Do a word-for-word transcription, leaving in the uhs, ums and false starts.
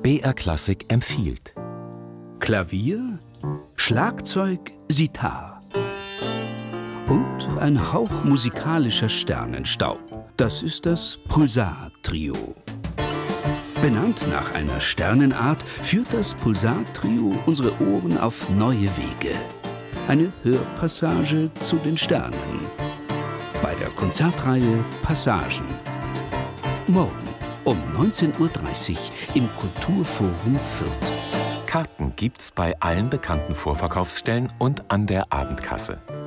B R Klassik empfiehlt. Klavier, Schlagzeug, Sitar. Und ein Hauch musikalischer Sternenstaub. Das ist das Pulsar-Trio. Benannt nach einer Sternenart führt das Pulsar-Trio unsere Ohren auf neue Wege. Eine Hörpassage zu den Sternen. Bei der Konzertreihe Passagen. Morgen um neunzehn Uhr dreißig im Kulturforum Fürth. Karten gibt's bei allen bekannten Vorverkaufsstellen und an der Abendkasse.